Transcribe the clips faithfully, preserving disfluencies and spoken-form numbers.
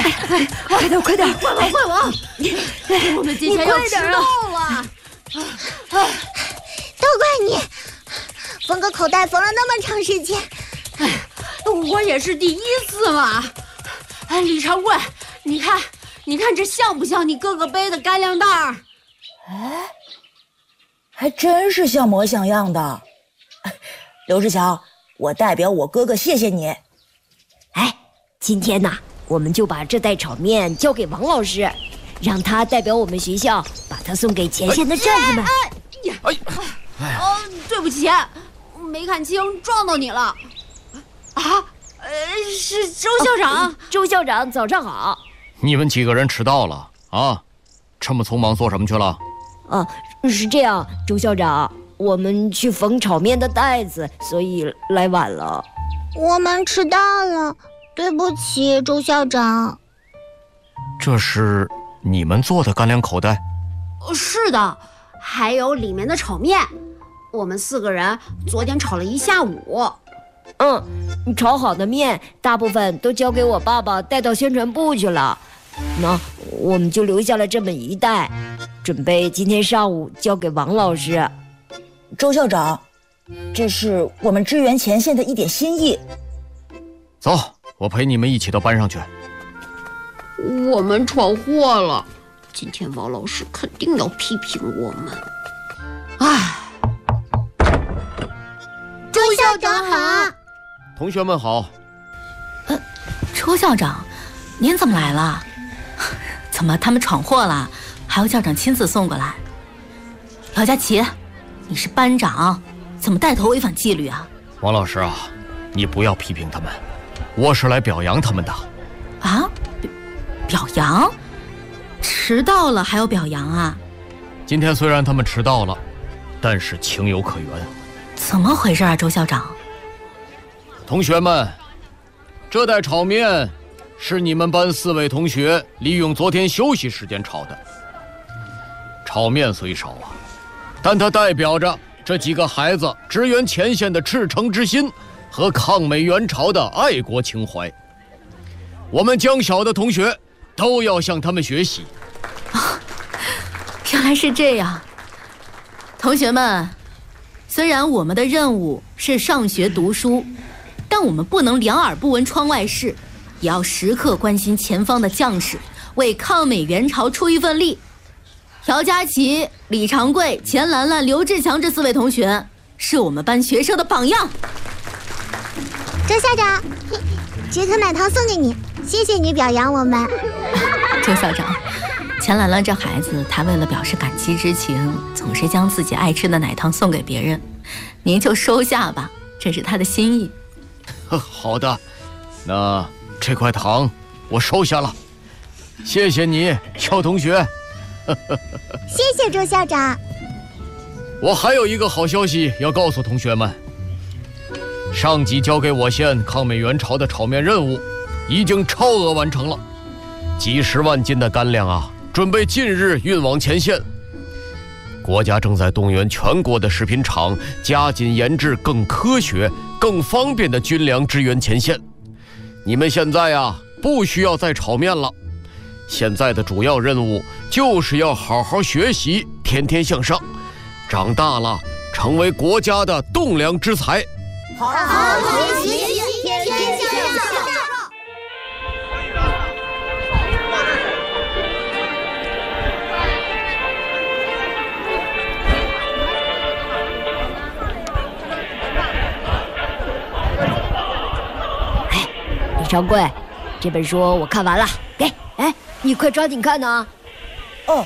哎，快点快点， 快跑快跑！我们今天要迟到了。 都怪你，缝个口袋缝了那么长时间。 哎，我也是第一次嘛。哎，李长贵，你看，你看这像不像你哥哥背的干粮袋儿？ 哎，还真是像模像样的。刘志强，我代表我哥哥谢谢你。 哎，今天呢，我们就把这袋炒面交给王老师，让他代表我们学校把它送给前线的战士们。 哎呀，哎，哎，哦，对不起，没看清，撞到你了。啊，呃，是周校长。 哦，周校长，早上好。 你们几个人迟到了啊？这么匆忙做什么去了？ 啊，是这样，周校长，我们去缝炒面的袋子，所以来晚了。 我们迟到了，对不起，周校长。 这是你们做的干粮口袋？ 是的，还有里面的炒面，我们四个人昨天炒了一下午。 嗯，炒好的面大部分都交给我爸爸带到宣传部去了，那我们就留下了这么一袋，准备今天上午交给王老师。 周校长，这是我们支援前线的一点心意。 走，我陪你们一起到班上去。 我们闯祸了，今天王老师肯定要批评我们。唉， 周校长好。 同学们好。 呃，周校长，您怎么来了？怎么他们闯祸了，还要校长亲自送过来？姚佳琪，你是班长，怎么带头违反纪律啊？ 王老师啊，你不要批评他们，我是来表扬他们的。 啊？表扬？迟到了还要表扬啊？ 今天虽然他们迟到了，但是情有可原。 怎么回事啊，周校长？ 同学们，这袋炒面是你们班四位同学利用昨天休息时间炒的。炒面虽少啊，但它代表着这几个孩子支援前线的赤诚之心和抗美援朝的爱国情怀。我们江小的同学都要向他们学习。 啊，原来是这样。同学们，虽然我们的任务是上学读书，但我们不能两耳不闻窗外事，也要时刻关心前方的将士，为抗美援朝出一份力。姚佳琪、李长贵、钱兰兰、刘志强这四位同学是我们班学生的榜样。 周校长，这颗奶糖送给你，谢谢你表扬我们。 周校长，钱兰兰这孩子，她为了表示感激之情，总是将自己爱吃的奶糖送给别人，您就收下吧，这是她的心意。 好的，那这块糖我收下了，谢谢你，肖同学。 谢谢周校长。 我还有一个好消息要告诉同学们，上级交给我县抗美援朝的炒面任务已经超额完成了，几十万斤的干粮啊，准备近日运往前线。国家正在动员全国的食品厂加紧研制更科学、更方便的军粮支援前线。你们现在啊，不需要再炒面了，现在的主要任务就是要好好学习，天天向上，长大了成为国家的栋梁之才。 好好学习，天天向上。 哎，李长贵，这本书我看完了，给，哎，你快抓紧看呢。 哦，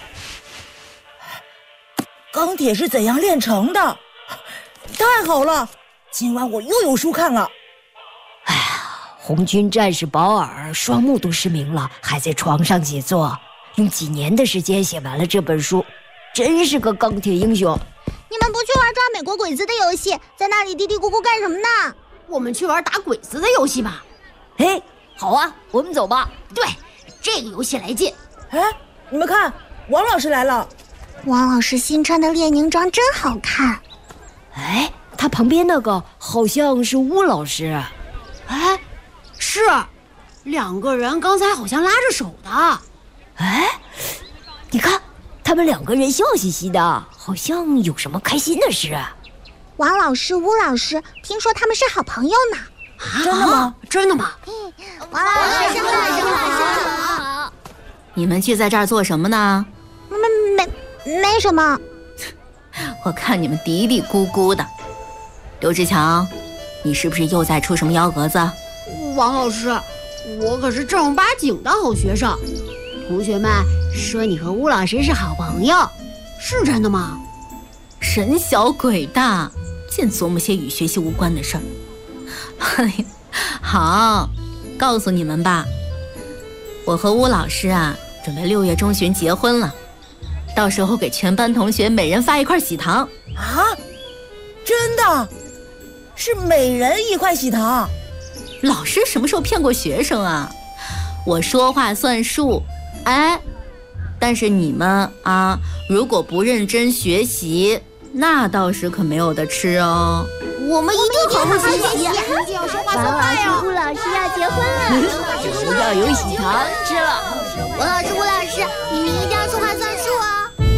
钢铁是怎样炼成的？太好了，今晚我又有书看了。 哎呀，红军战士保尔双目都失明了，还在床上写作，用几年的时间写完了这本书，真是个钢铁英雄。 你们不去玩抓美国鬼子的游戏，在那里嘀嘀咕咕干什么呢？ 我们去玩打鬼子的游戏吧。 嘿，好啊，我们走吧。 对，这个游戏来劲。 哎，你们看，王老师来了。 王老师新穿的列宁装真好看。 哎，他旁边那个好像是巫老师。 哎，是， 两个人刚才好像拉着手的。 哎，你看，他们两个人笑嘻嘻的，好像有什么开心的事。 王老师、巫老师，听说他们是好朋友呢。 啊、真的吗？真的吗？ 王老师，巫老师，好。 你们聚在这儿做什么呢？ 没没没什么。 我看你们嘀嘀咕咕的。刘志强，你是不是又在出什么幺蛾子？ 王老师，我可是正儿八经的好学生。同学们说你和巫老师是好朋友，是真的吗？ 神小鬼大，净琢磨些与学习无关的事儿。好，告诉你们吧，我和巫老师啊，准备六月中旬结婚了，到时候给全班同学每人发一块喜糖。 啊，真的？是每人一块喜糖？ 老师什么时候骗过学生啊？我说话算数，哎，但是你们啊，如果不认真学习，那倒是可没有得吃哦。 我们一定好好学习。 王老师、巫老师要结婚了， 这不要有喜糖吃了。 王老师、巫老师，你们一定要说话算数。